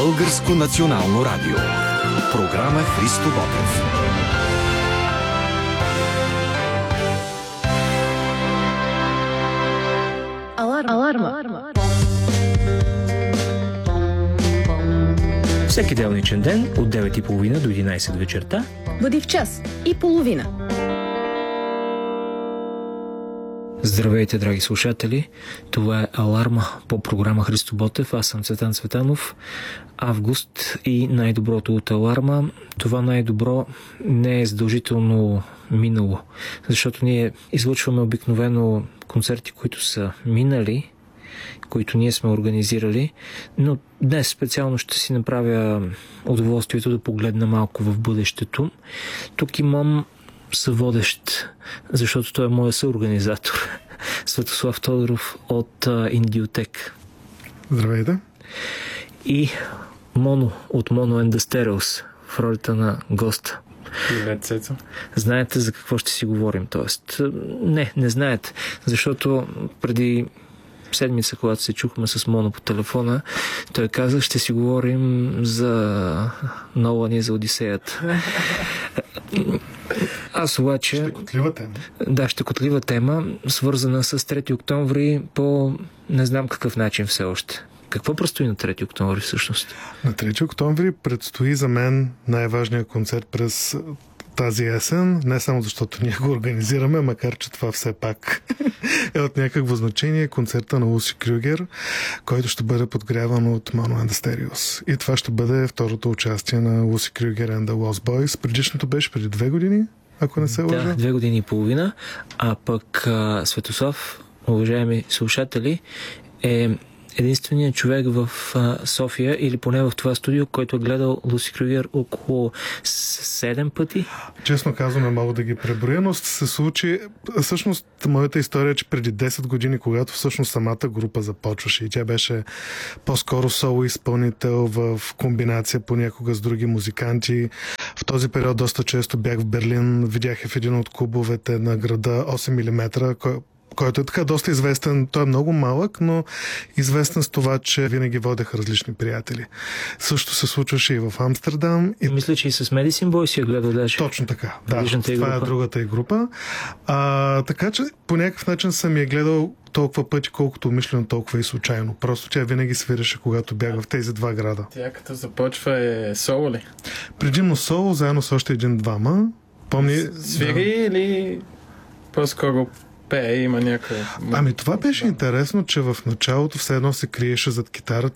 Българско национално радио. Програма Христо Ботев. Аларма. Всеки делничен ден от 9:30 до 11 вечерта Бъди в час и половина. Здравейте, драги слушатели! Това е Аларма по програма Христо Ботев. Аз съм Цветан Цветанов. Август и най-доброто от Аларма. Това най-добро не е задължително минало, защото ние излъчваме обикновено концерти, които са минали, които ние сме организирали, но днес специално ще си направя удоволствието да погледна малко в бъдещето. Тук имам съводещ, защото той е моя съорганизатор, Светослав Тодоров от Индиотек. Здравейте! И Моно от Mono and the Stereos в ролята на госта. Привет, Цецо. Знаете за какво ще си говорим? Тоест, не знаете, защото преди седмица, когато се чухме с Моно по телефона, той каза, ще си говорим за Нолан и за Одисеята. Аз обаче... Щекотлива тема. Да, щекотлива тема, свързана с 3 октомври по не знам какъв начин все още. Какво предстои на 3 октомври всъщност? На 3 октомври предстои за мен най-важният концерт през тази есен, не само защото ние го организираме, макар че това все пак е от някакво значение, концерта на Луси Крюгер, който ще бъде подгряван от Mono and the Stereos. И това ще бъде второто участие на Луси Крюгер and the Lost Boys. Предишното беше преди 2 години, ако не се лъжа. Да, 2 години и половина. А пък Светослав, уважаеми слушатели, е единственият човек в София, или поне в това студио, който е гледал Луси Крюгер около 7 пъти. Честно казвам, не мога да ги преброя, но се случи... Всъщност, моята история е, че преди 10 години, когато всъщност самата група започваше и тя беше по-скоро соло изпълнител в комбинация понякога с други музиканти. В този период доста често бях в Берлин, видях в един от клубовете на града 8 мм, който е така доста известен. Той е много малък, но известен с това, че винаги водеха различни приятели. Също се случваше и в Амстердам. И... Мисля, че и с Medicine Boy си я гледал даже. Точно така. Да, това е другата и група. Така че по някакъв начин съм я гледал толкова пъти, колкото умишлено, толкова и случайно. Просто тя винаги свиреше, когато бях в тези 2 града. Тя като започва е соло ли? Предимно соло, заедно с още 1-2. Помни... Свири или по-скоро пее, има някакъв... Ами това беше интересно, че в началото все едно се криеше зад китарата